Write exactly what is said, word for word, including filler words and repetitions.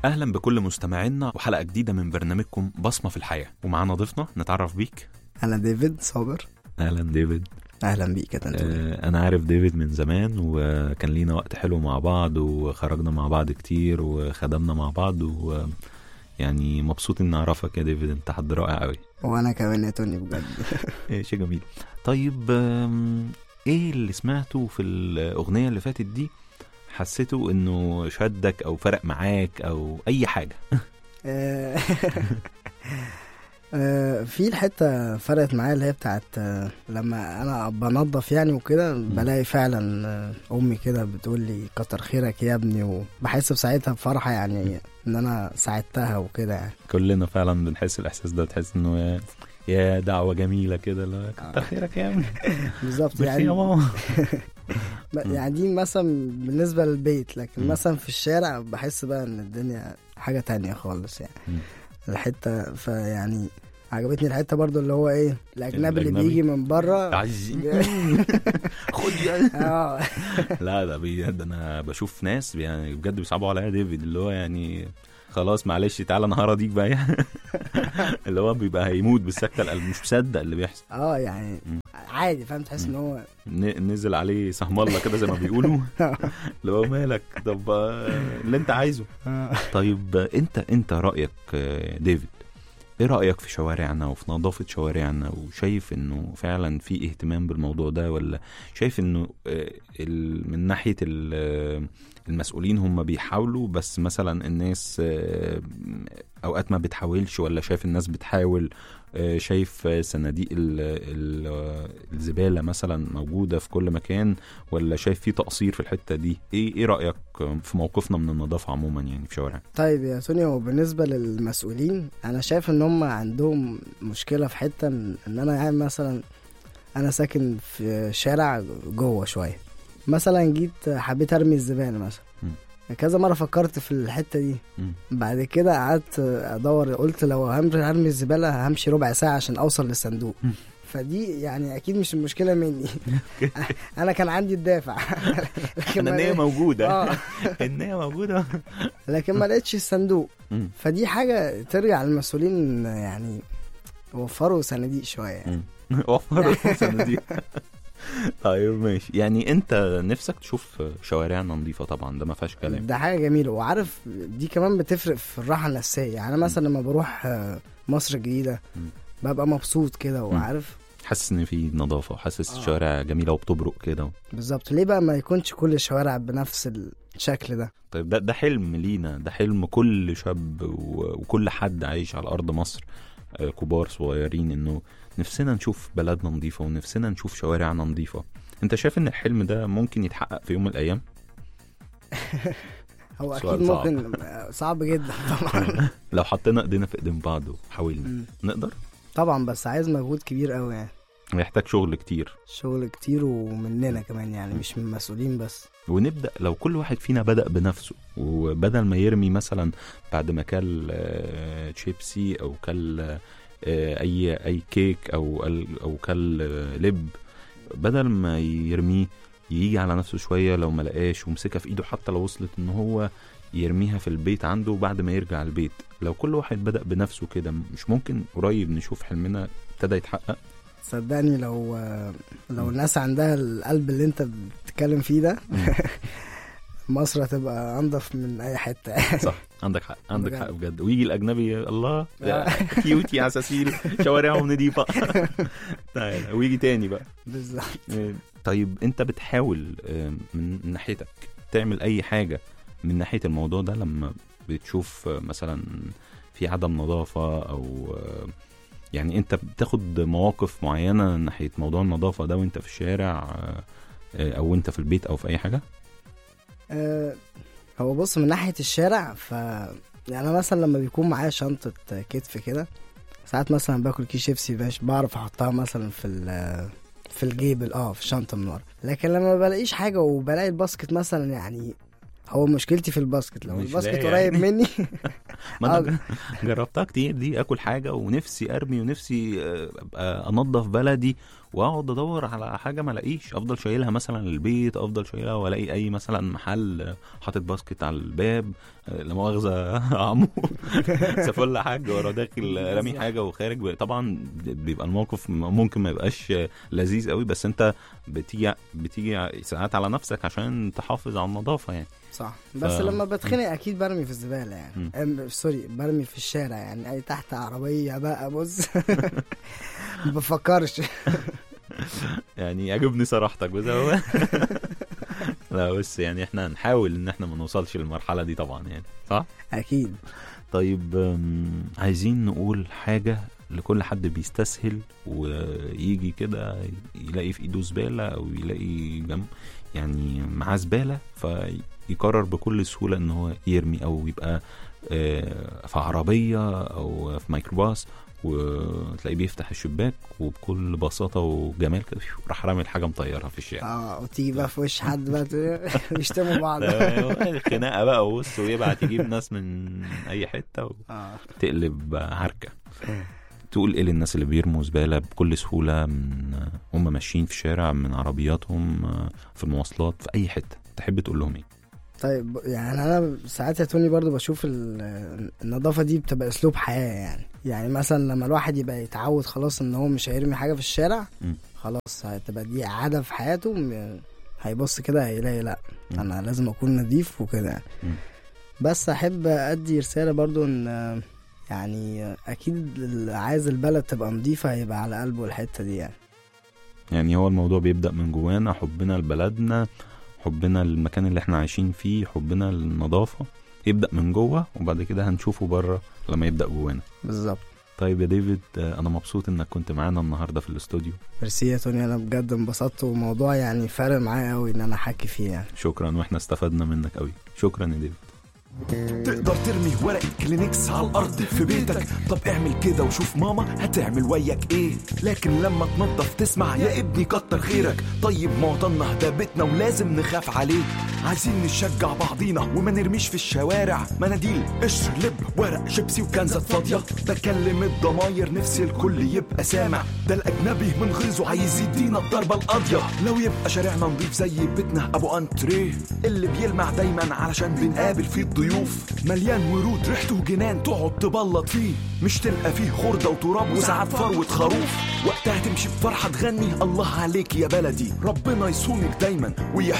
أهلا بكل مستمعينا وحلقة جديدة من برنامجكم بصمة في الحياة، ومعنا ضيفنا نتعرف بيك. أنا ديفيد صابر. أهلا ديفيد. أهلا بيك يا تنتوني. آه أنا عارف ديفيد من زمان، وكان لينا وقت حلو مع بعض وخرجنا مع بعض كتير وخدمنا مع بعض، ويعني مبسوط إن أعرفك يا ديفيد، أنت حد رائع قوي. وأنا كمان يا توني بجد. إيه شيء جميل. طيب إيه اللي سمعته في الأغنية اللي فاتت دي حسيته إنه شدك أو فرق معاك أو أي حاجة؟ في الحتة فرقت معايا اللي هي بتاعت لما أنا بنظف يعني وكده، بلاقي فعلا أمي كده بتقول لي كتر خيرك يا ابني، وبحس بساعتها بفرحة يعني إن أنا ساعدتها وكده يعني. كلنا فعلا بنحس الإحساس ده، تحس إنه يا دعوة جميلة كده، لا كتر خيرك يا ابني. بالظبط يعني يا ماما. يعني دي مثلا بالنسبة للبيت، لكن م. مثلا في الشارع بحس بقى ان الدنيا حاجة تانية خالص يعني. م. الحتة فيعني عجبتني الحتة برضو اللي هو ايه الأجنبي اللي بيجي من بره خد يعني. لا ده بجد انا بشوف ناس يعني بجد بيصعبوا عليا ديفيد، اللي هو يعني خلاص معلش تعالى انا هراضيك بقى. اللي هو بيبقى هيموت بالسكتة القلب، مش مصدق اللي بيحصل. اه يعني م. عادي فاهم، تحس ان هو نزل عليه سهم الله كده زي ما بيقولوا. اللي هو مالك طب اللي انت عايزه. طيب انت انت رأيك ديفيد، ايه رأيك في شوارعنا وفي نظافة شوارعنا، وشايف انه فعلا في اهتمام بالموضوع ده، ولا شايف انه من ناحية المسؤولين هم بيحاولوا بس مثلا الناس اوقات ما بتحاولش، ولا شايف الناس بتحاول؟ شايف صناديق الزبالة مثلا موجودة في كل مكان، ولا شايف في تقصير في الحتة دي؟ ايه ايه رأيك في موقفنا من النظافة عموما يعني في شوارع؟ طيب يا توني، وبالنسبة للمسؤولين انا شايف ان هم عندهم مشكلة في حتة ان انا يعني مثلا انا ساكن في شارع جوه شوية، مثلا جيت حبيت ارمي الزبالة مثلا م. كذا مرة فكرت في الحتة دي. م. بعد كده قعدت ادور، قلت لو هرمي الزبالة همشي ربع ساعة عشان اوصل للصندوق. م. فدي يعني اكيد مش المشكلة مني. انا كان عندي الدافع. لكن النية موجودة. النية موجودة لكن ما لقيتش الصندوق. م. فدي حاجة ترجع للمسؤولين يعني وفروا صناديق شوية يعني. وفروا صناديق. طيب ماشي، يعني انت نفسك تشوف شوارعنا نظيفة طبعا، ده ما فيهاش كلام، ده حاجة جميلة. وعارف دي كمان بتفرق في الراحة النفسية يعني. انا مثلا لما بروح مصر الجديدة ببقى مبسوط كده، وعارف حاسس ان في نظافة، وحاسس آه. الشوارع جميلة وبتبرق كده. بالظبط. ليه بقى ما يكونش كل الشوارع بنفس الشكل ده؟ طيب ده ده حلم لينا، ده حلم كل شاب وكل حد عايش على ارض مصر، كبار صغيرين، انه نفسنا نشوف بلدنا نظيفة ونفسنا نشوف شوارعنا نظيفة. انت شايف ان الحلم ده ممكن يتحقق في يوم من الايام؟ هو اكيد ممكن، صعب جدا طبعا. لو حطينا ايدينا في ايدين بعض وحاولنا نقدر طبعا، بس عايز مجهود كبير قوي يعني، محتاج شغل كتير شغل كتير ومننا كمان يعني، مش من المسؤولين بس. ونبدأ لو كل واحد فينا بدأ بنفسه، وبدل ما يرمي مثلا بعد ما كل شيبسي او كل اي اي كيك او او كل لب، بدل ما يرميه يجي على نفسه شوية، لو ما لقاش ومسكها في ايده، حتى لو وصلت ان هو يرميها في البيت عنده بعد ما يرجع البيت، لو كل واحد بدأ بنفسه كده، مش ممكن قريب نشوف حلمنا ابتدى يتحقق؟ صدقني لو لو الناس عندها القلب اللي انت بتتكلم فيه ده، مصر هتبقى انضف من اي حته. صح، عندك حق، عندك حق بجد. ويجي الاجنبي الله كيوتي عساسيل شوارعهم نظيفه، تعالى ويجي تاني بقى. بالظبط. طيب انت بتحاول من ناحيتك تعمل اي حاجه من ناحيه الموضوع ده لما بتشوف مثلا في عدم نظافه، او يعني انت بتاخد مواقف معينه ناحيه موضوع النظافه ده وانت في الشارع او انت في البيت او في اي حاجه؟ أه هو بص، من ناحيه الشارع ف يعني مثلا لما بيكون معايا شنطه كتف كده، ساعات مثلا باكل كيس شيبسي باش بعرف احطها مثلا في في الجيب اه في الشنطه من ورا. لكن لما بلاقيش حاجه وبلاقي الباسكت مثلا، يعني هو مشكلتي في الباسكت، لو الباسكت قريب يعني مني. ما انا جربتها كتير دي، اكل حاجه ونفسي ارمي ونفسي ابقى انظف بلدي واقعد ادور على حاجه ما الاقيش، افضل شايلها مثلا للبيت، افضل شايلها والاقي اي مثلا محل حاطط باسكت على الباب، لا مؤاخذه عمو سافل حاجه ورا داخل رامي حاجه وخارج. طبعا بيبقى الموقف ممكن ما يبقاش لذيذ قوي، بس انت بتيجي بتيجي ساعات على نفسك عشان تحافظ على النظافه يعني. صح. بس ف... لما بتخنق اكيد برمي في الزباله يعني. ام سوري برمي في الشارع يعني، اي تحت عربيه بقى بص ما بفكرش يعني عجبني صراحتك بس هو لا بس يعني احنا نحاول ان احنا ما نوصلش للمرحله دي طبعا يعني، صح اكيد. طيب عايزين نقول حاجه لكل حد بيستسهل ويجي كده يلاقي في ايده زباله او يلاقي جنب يعني معاه زباله، فيقرر بكل سهوله ان هو يرمي او يبقى في عربيه او في ميكروباص وتلاقيه بيفتح الشباك وبكل بساطه وجمال كده راح رامي الحاجه مطيرها في الشارع. اه وتيجي بقى في وش حد بقى يشتموا بعض خناقه بقى وبص ويبعت يجيب ناس من اي حته وتقلب عركه. تقول ايه للناس اللي بيرموا زباله بكل سهوله من هم ماشيين في الشارع، من عربياتهم، في المواصلات، في اي حته، تحب تقول لهم ايه؟ طيب يعني انا ساعات يا توني برضو بشوف النظافه دي بتبقى اسلوب حياه يعني. يعني مثلا لما الواحد يبقى يتعود خلاص ان هو مش هيرمي حاجه في الشارع م. خلاص هتبقى دي عاده في حياته، هيبص كده هيلاقي لا م. انا لازم اكون نظيف وكده. بس احب ادي رساله برضو ان يعني اكيد عايز البلد تبقى نظيفه هيبقى على قلبه الحته دي يعني. يعني هو الموضوع بيبدا من جوانا، حبنا لبلدنا، حبنا للمكان اللي احنا عايشين فيه، حبنا للنظافه يبدا من جوه وبعد كده هنشوفه بره لما يبدا جوانا. بالظبط. طيب يا ديفيد انا مبسوط انك كنت معانا النهارده في الاستوديو. ميرسي يا توني، انا بجد انبسطت وموضوع يعني فارق معايا قوي ان انا احكي فيه يعني. شكرا واحنا استفدنا منك قوي. شكرا يا ديفيد. تقدر ترمي ورقة كلينكس على الأرض في بيتك، طب اعمل كده وشوف ماما هتعمل وياك ايه. لكن لما تنظف تسمع يا ابني كتر خيرك، طيب معطلنا ده بيتنا ولازم نخاف عليه. عايزين نشجع بعضينا وما نرميش في الشوارع مناديل قشر لب ورق شيبسي وكنزات فاضية. بكلم الضماير نفسي الكل يبقى سامع، ده الأجنبي من غيظه عايز يدينا الضربة القاضية. لو يبقى شارعنا نضيف زي بيتنا أبو أنتريه اللي بيلمع دايما علشان بنقابل فيه الضيوف، مليان ورود ريحته جنان تقعد تبلط فيه، مش تلقى فيه خردة وتراب وساعات فروة خروف. وقتها تمشي بفرحة تغني الله عليك يا بلدي، ربنا يصونك دايما ويح